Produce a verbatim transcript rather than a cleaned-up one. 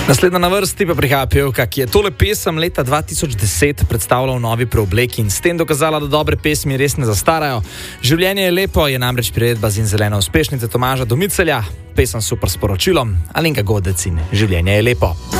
Naslednja na vrsti pa prihaja pevka, ki je tole pesem leta dva tisoč deset predstavila v novi preobleki in s tem dokazala, da dobre pesmi res ne zastarajo. Življenje je lepo je namreč priredba z in zelene uspešnice Tomaža Domicelja, pesem super sporočilom, Alenka Godec in Življenje je lepo.